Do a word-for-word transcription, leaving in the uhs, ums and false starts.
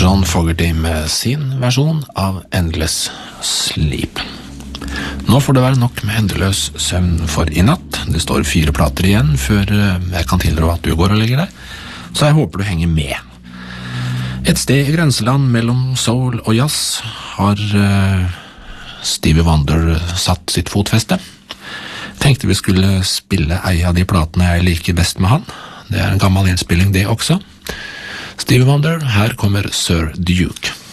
John Fogerty med sin versjon av Endless Sleep. Nå får det være nok med endeløs søvn for i natt. Det står fire plater igjen før jeg kan tilrå at du går og legger deg, så jeg håper du henger med. Et sted i grenseland mellom soul og jazz har uh, Stevie Wonder satt sitt fotfeste. Tenkte vi skulle spille ei av de platene jeg liker best med han. Det er en gammel innspilling det også. Stevie Wonder, her kommer Sir Duke.